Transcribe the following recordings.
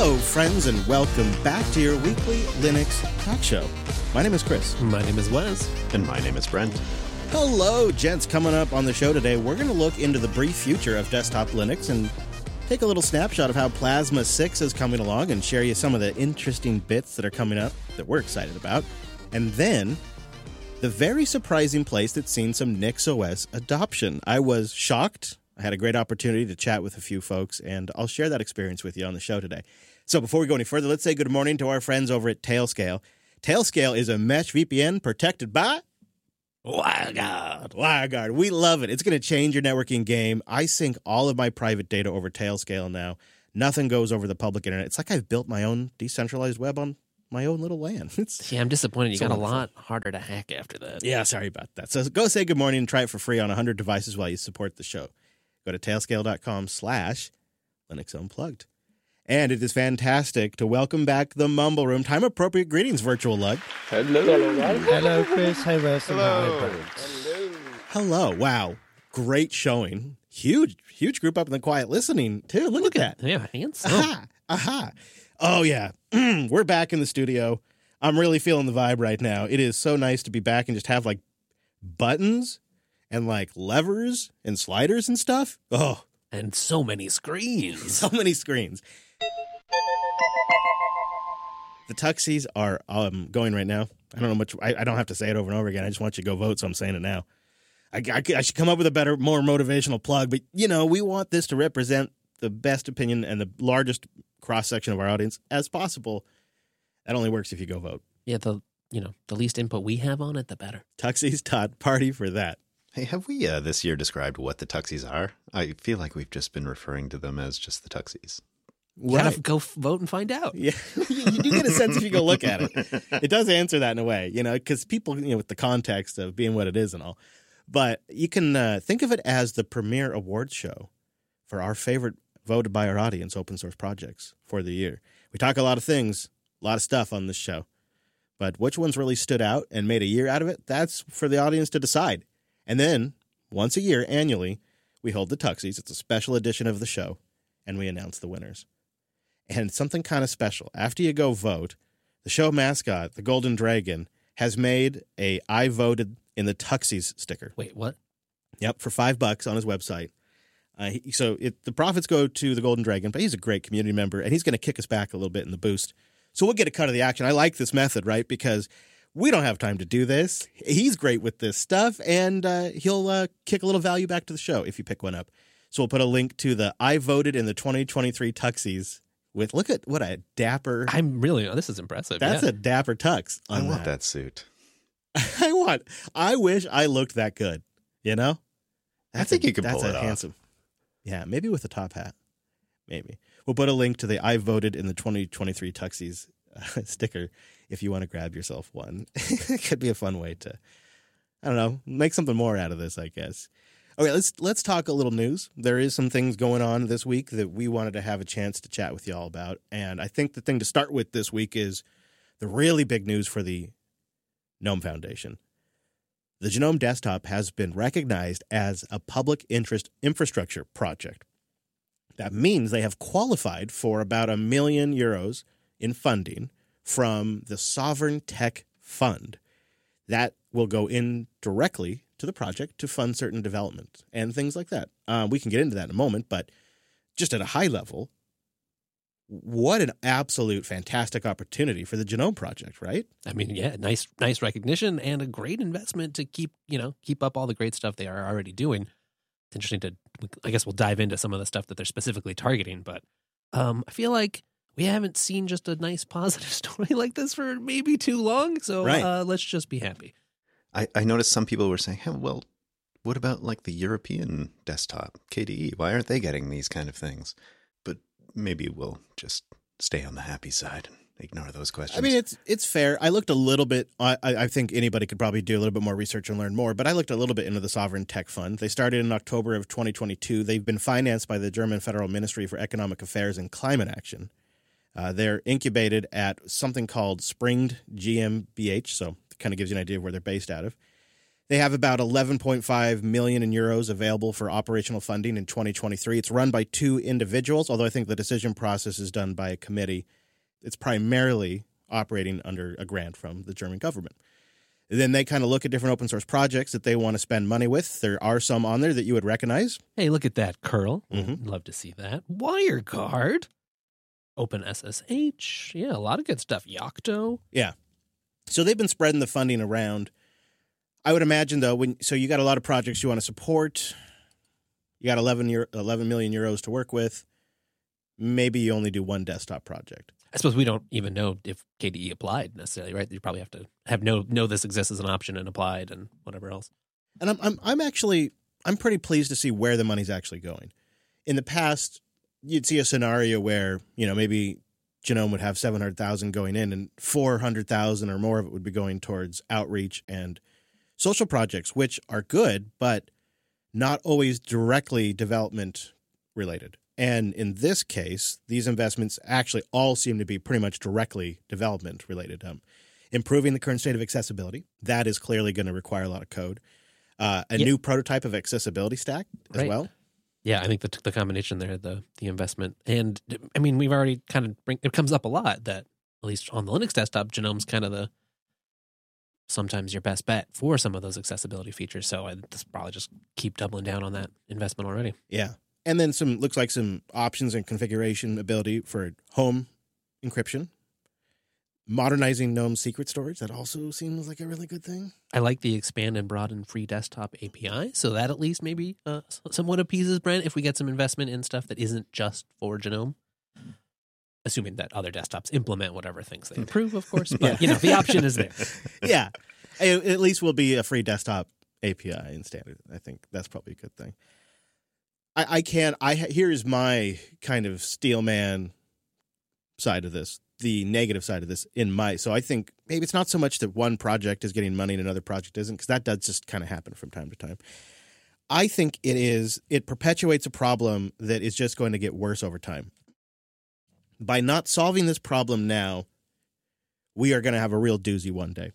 Hello, friends, and welcome back to your weekly Linux talk show. My name is Chris. My name is Wes. And my name is Brent. Hello, gents. Coming up on the show today, we're going to look into the brief future of desktop Linux and take a little snapshot of how Plasma 6 is coming along and share you some of the interesting bits that are coming up that we're excited about. And then, the very surprising place that's seen some NixOS adoption. I was shocked. I had a great opportunity to chat with a few folks, and I'll share that experience with you on the show today. So before we go any further, let's say good morning to our friends over at Tailscale. Tailscale is a mesh VPN protected by WireGuard. We love it. It's going to change your networking game. I sync all of my private data over Tailscale now. Nothing goes over the public internet. It's like I've built my own decentralized web on my own little LAN. Yeah, I'm disappointed. You got wonderful. a lot harder to hack after that. Yeah, sorry about that. So go say good morning and try it for free on 100 devices while you support the show. Go to tailscale.com/Linux Unplugged. And it is fantastic to welcome back the Mumble Room. Time-appropriate greetings, Virtual Lug. Hello, Chris. Hi, Wes. Hello. Hello. Wow. Great showing. Huge group up in the quiet listening, too. Look at that. Yeah, hands. Aha. Oh, yeah. We're back in the studio. I'm really feeling the vibe right now. It is so nice to be back and just have, like, buttons and, like, levers and sliders and stuff. Oh. And so many screens. So many screens. The Tuxies are going right now. I don't know much. I don't have to say it over and over again. I just want you to go vote, so I'm saying it now. I should come up with a better, more motivational plug, but, you know, we want this to represent the best opinion and the largest cross-section of our audience as possible. That only works if you go vote. Yeah, the least input we have on it, the better. Tuxies.party for that. Hey, have we this year described what the Tuxies are? I feel like we've just been referring to them as just the Tuxies. You gotta go vote and find out. Yeah, you do get a sense if you go look at it. It does answer that in a way, you know, because people, you know, with the context of being what it is and all. But you can think of it as the premier awards show for our favorite voted by our audience open source projects for the year. We talk a lot of things, a lot of stuff on this show. But which ones really stood out and made a year out of it, that's for the audience to decide. And then, once a year, annually, we hold the Tuxies. It's a special edition of the show, and we announce the winners. And something kind of special. After you go vote, the show mascot, the Golden Dragon, has made a I voted in the Tuxies sticker. Wait, what? Yep, for $5 on his website. The profits go to the Golden Dragon, but he's a great community member, and he's going to kick us back a little bit in the boost. So we'll get a cut of the action. I like this method, right? Because we don't have time to do this. He's great with this stuff, and he'll kick a little value back to the show if you pick one up. So we'll put a link to the I voted in the 2023 Tuxies with, look at what a dapper. This is impressive. That's a dapper tux. I want that suit. I wish I looked that good, you know? I think you can pull it off. Handsome. Yeah, maybe with a top hat. Maybe. We'll put a link to the I voted in the 2023 Tuxies sticker if you want to grab yourself one. It could be a fun way to, I don't know, make something more out of this, I guess. Okay, let's talk a little news. There is some things going on this week that we wanted to have a chance to chat with you all about. And I think the thing to start with this week is the really big news for the GNOME Foundation. The GNOME Desktop has been recognized as a public interest infrastructure project. That means they have qualified for about €1 million in funding from the Sovereign Tech Fund. That will go in directly to the project to fund certain development and things like that. We can get into that in a moment, but just at a high level, what an absolute fantastic opportunity for the GNOME project, right? I mean, yeah, nice recognition and a great investment to keep up all the great stuff they are already doing. It's interesting I guess we'll dive into some of the stuff that they're specifically targeting, but I feel like we haven't seen just a nice positive story like this for maybe too long, so right. Let's just be happy. I noticed some people were saying, hey, well, what about like the European desktop, KDE? Why aren't they getting these kind of things? But maybe we'll just stay on the happy side and ignore those questions. I mean, it's fair. I looked a little bit. I think anybody could probably do a little bit more research and learn more, but I looked a little bit into the Sovereign Tech Fund. They started in October of 2022. They've been financed by the German Federal Ministry for Economic Affairs and Climate Action. They're incubated at something called Springed GmbH, so it kind of gives you an idea of where they're based out of. They have about 11.5 million euros available for operational funding in 2023. It's run by 2 individuals, although I think the decision process is done by a committee. It's primarily operating under a grant from the German government. Then they kind of look at different open source projects that they want to spend money with. There are some on there that you would recognize. Hey, look at that, curl. Mhm. Love to see that. WireGuard, OpenSSH. Yeah, a lot of good stuff. Yocto. Yeah. So they've been spreading the funding around. I would imagine, though, so you got a lot of projects you want to support. You got 11 million euros to work with. Maybe you only do one desktop project. I suppose we don't even know if KDE applied necessarily, right? You probably have to know this exists as an option and applied and whatever else. And I'm pretty pleased to see where the money's actually going. In the past, you'd see a scenario where, maybe Genome would have 700,000 going in and 400,000 or more of it would be going towards outreach and social projects, which are good, but not always directly development related. And in this case, these investments actually all seem to be pretty much directly development related. Improving the current state of accessibility, that is clearly going to require a lot of code. New prototype of accessibility stack as well. Yeah, I think the combination there, the investment. And I mean, we've already it comes up a lot that, at least on the Linux desktop, Genome's kind of sometimes your best bet for some of those accessibility features. So I just probably just keep doubling down on that investment already. Yeah. And then looks like some options and configuration ability for home encryption. Modernizing GNOME secret storage, that also seems like a really good thing. I like the expand and broaden free desktop API, so that at least maybe somewhat appeases Brent if we get some investment in stuff that isn't just for Genome. Assuming that other desktops implement whatever things they approve, of course. But, the option is there. Yeah. At least will be a free desktop API in standard. I think that's probably a good thing. Here's my kind of steelman side of this, the negative side of this so I think maybe it's not so much that one project is getting money and another project isn't, because that does just kind of happen from time to time. I think it perpetuates a problem that is just going to get worse over time. By not solving this problem now, we are going to have a real doozy one day.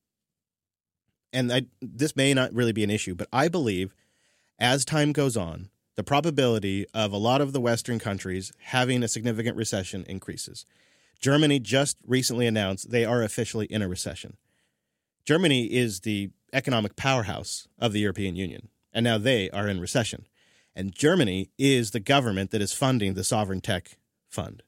And this may not really be an issue, but I believe as time goes on, the probability of a lot of the Western countries having a significant recession increases. Germany just recently announced they are officially in a recession. Germany is the economic powerhouse of the European Union, and now they are in recession. And Germany is the government that is funding the Sovereign Tech Fund.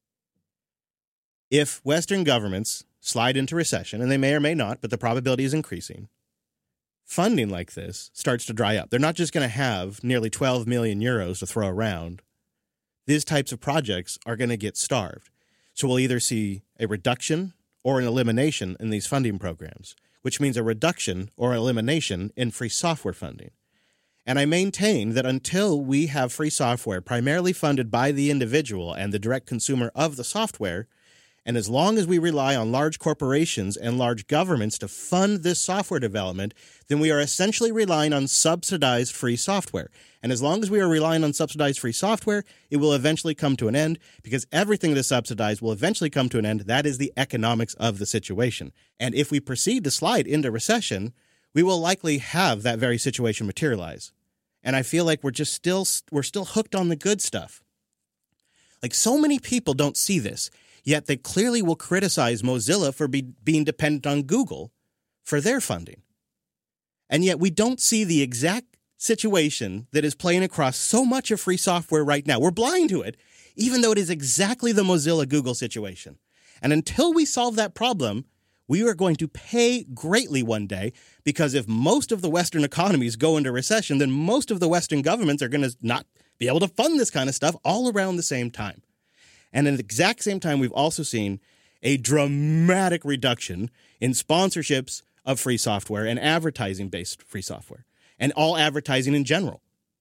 If Western governments slide into recession, and they may or may not, but the probability is increasing, funding like this starts to dry up. They're not just going to have nearly 12 million euros to throw around. These types of projects are going to get starved. So we'll either see a reduction or an elimination in these funding programs, which means a reduction or an elimination in free software funding. And I maintain that until we have free software primarily funded by the individual and the direct consumer of the software, and as long as we rely on large corporations and large governments to fund this software development, then we are essentially relying on subsidized free software. And as long as we are relying on subsidized free software, it will eventually come to an end, because everything that is subsidized will eventually come to an end. That is the economics of the situation. And if we proceed to slide into recession, we will likely have that very situation materialize. And I feel like we're still hooked on the good stuff. Like, so many people don't see this. Yet they clearly will criticize Mozilla for being dependent on Google for their funding. And yet we don't see the exact situation that is playing across so much of free software right now. We're blind to it, even though it is exactly the Mozilla-Google situation. And until we solve that problem, we are going to pay greatly one day, because if most of the Western economies go into recession, then most of the Western governments are going to not be able to fund this kind of stuff all around the same time. And at the exact same time, we've also seen a dramatic reduction in sponsorships of free software and advertising-based free software, and all advertising in general.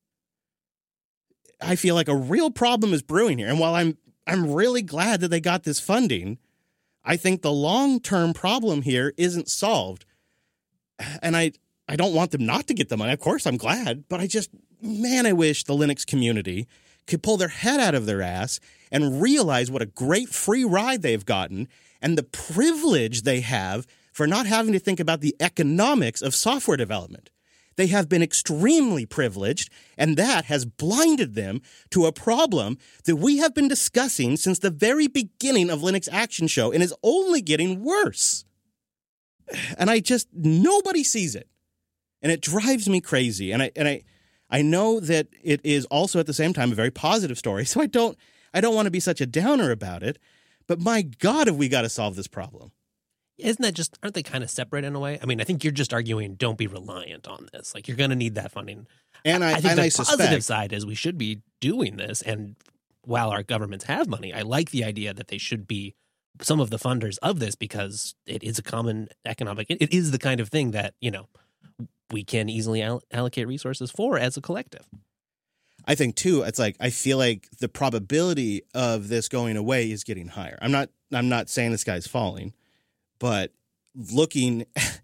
I feel like a real problem is brewing here. And while I'm really glad that they got this funding, I think the long-term problem here isn't solved. And I don't want them not to get the money. Of course, I'm glad. But I wish the Linux community could pull their head out of their ass and realize what a great free ride they've gotten and the privilege they have for not having to think about the economics of software development. They have been extremely privileged, and that has blinded them to a problem that we have been discussing since the very beginning of Linux Action Show and is only getting worse. And nobody sees it. And it drives me crazy. And I know that it is also at the same time a very positive story, so I don't want to be such a downer about it. But my God, have we got to solve this problem? Aren't they kind of separate in a way? I mean, I think you're just arguing don't be reliant on this. Like, you're going to need that funding. And I think the suspect, positive side is we should be doing this. And while our governments have money, I like the idea that they should be some of the funders of this because it is a common economic, it is the kind of thing that, we can easily allocate resources for as a collective. I think too, it's like, I feel like the probability of this going away is getting higher. I'm not saying the sky's falling, but looking